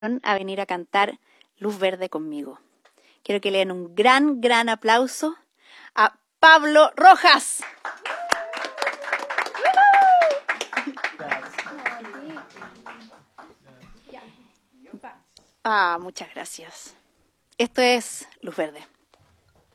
a venir a cantar Luz Verde conmigo. Quiero que le den un gran, gran aplauso a Pablo Rojas. Muchas gracias. Esto es Luz Verde.